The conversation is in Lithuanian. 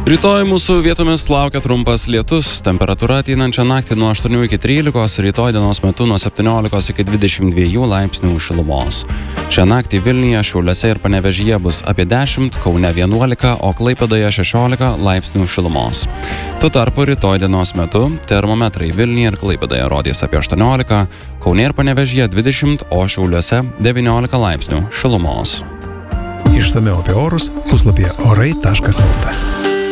Rytoj mūsų vietomis laukia trumpas lietus, temperatūra ateinančią naktį nuo 8 iki 13, rytoj dienos metu nuo 17 iki 22 laipsnių šilumos. Šią naktį Vilniuje, Šiauliuose ir Panevėžyje bus apie 10, Kaune 11, o Klaipėdoje 16 laipsnių šilumos. Tuo tarpu rytoj dienos metu termometrai Vilniuje ir Klaipėdoje rodys apie 18, Kaune ir Panevėžyje 20, o Šiauliuose 19 laipsnių šilumos. Išsamiau apie orus puslapyje orai.lt.